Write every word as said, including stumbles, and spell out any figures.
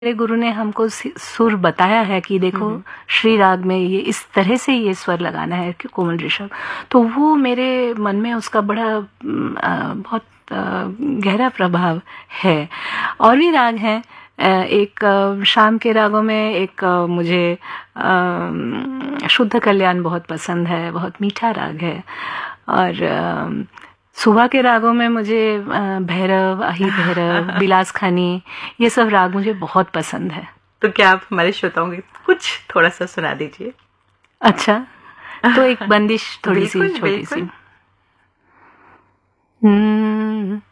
मेरे गुरु ने हमको सुर बताया है कि देखो श्री राग में ये इस तरह से ये स्वर लगाना है कि कोमल ऋषभ, तो वो मेरे मन में उसका बड़ा आ, बहुत आ, गहरा प्रभाव है। और भी राग हैं, एक शाम के रागों में एक मुझे आ, शुद्ध कल्याण बहुत पसंद है, बहुत मीठा राग है। और आ, सुबह के रागों में मुझे भैरव, आही भैरव, बिलास खानी, ये सब राग मुझे बहुत पसंद है। तो क्या आप हमारे श्रोताओं को कुछ थोड़ा सा सुना दीजिए। अच्छा, तो एक बंदिश थोड़ी सी छोटी सी।